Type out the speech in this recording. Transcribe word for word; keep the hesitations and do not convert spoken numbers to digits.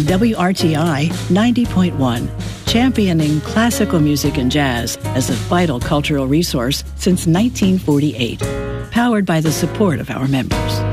W R T I ninety point one, championing classical music and jazz as a vital cultural resource since nineteen forty-eight. Powered by the support of our members.